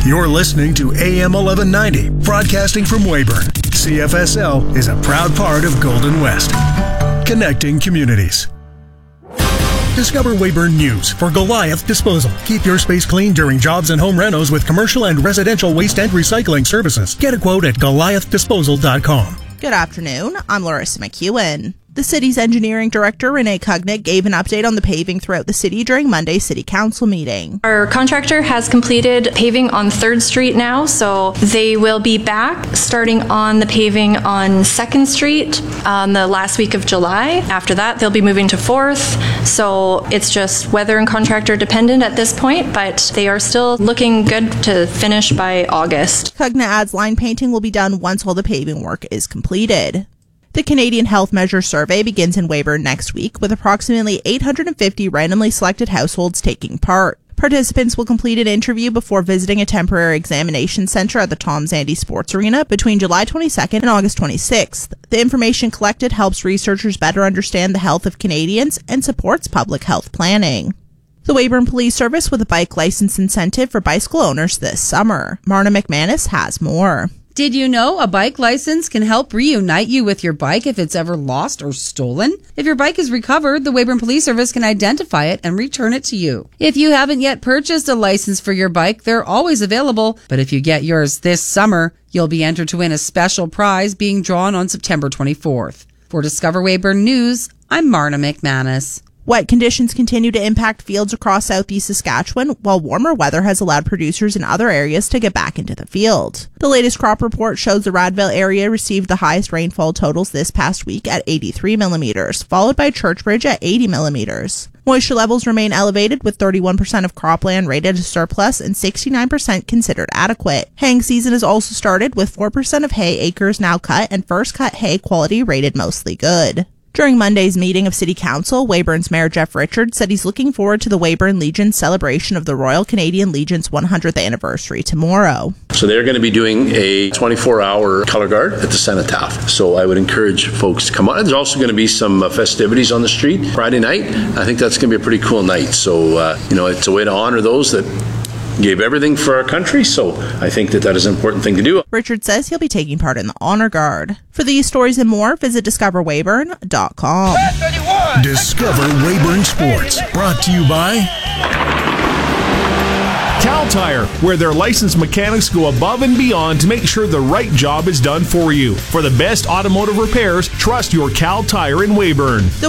You're listening to AM 1190, broadcasting from Weyburn. CFSL is a proud part of Golden West, connecting communities. Discover Weyburn News for Goliath Disposal. Keep your space clean during jobs and home renos with commercial and residential waste and recycling services. Get a quote at goliathdisposal.com. Good afternoon. I'm Larissa McEwen. The city's engineering director, Renee Kugnick, gave an update on the paving throughout the city during Monday's city council meeting. Our contractor has completed paving on 3rd Street now, so they will be back starting on the paving on 2nd Street on the last week of July. After that, they'll be moving to 4th, so it's just weather and contractor dependent at this point, but they are still looking good to finish by August. Kugnick adds line painting will be done once all the paving work is completed. The Canadian Health Measures Survey begins in Weyburn next week, with approximately 850 randomly selected households taking part. Participants will complete an interview before visiting a temporary examination centre at the Tom Zandy Sports Arena between July 22nd and August 26th. The information collected helps researchers better understand the health of Canadians and supports public health planning. The Weyburn Police Service with a bike license incentive for bicycle owners this summer. Marna McManus has more. Did you know a bike license can help reunite you with your bike if it's ever lost or stolen? If your bike is recovered, the Weyburn Police Service can identify it and return it to you. If you haven't yet purchased a license for your bike, they're always available. But if you get yours this summer, you'll be entered to win a special prize being drawn on September 24th. For Discover Weyburn News, I'm Marna McManus. Wet conditions continue to impact fields across southeast Saskatchewan, while warmer weather has allowed producers in other areas to get back into the field. The latest crop report shows the Radville area received the highest rainfall totals this past week at 83 millimeters, followed by Churchbridge at 80 millimeters. Moisture levels remain elevated, with 31% of cropland rated as surplus and 69% considered adequate. Haying season has also started, with 4% of hay acres now cut and first cut hay quality rated mostly good. During Monday's meeting of City Council, Weyburn's Mayor Jeff Richards said he's looking forward to the Weyburn Legion's celebration of the Royal Canadian Legion's 100th anniversary tomorrow. So they're going to be doing a 24-hour color guard at the Cenotaph. So I would encourage folks to come on. There's also going to be some festivities on the street Friday night. I think that's going to be a pretty cool night. So, it's a way to honor those that gave everything for our country, so I think that is an important thing to do. Richard says he'll be taking part in the Honor Guard. For these stories and more, visit discoverweyburn.com. Discover Weyburn Sports, brought to you by Cal Tire, where their licensed mechanics go above and beyond to make sure the right job is done for you. For the best automotive repairs, trust your Cal Tire in Weyburn.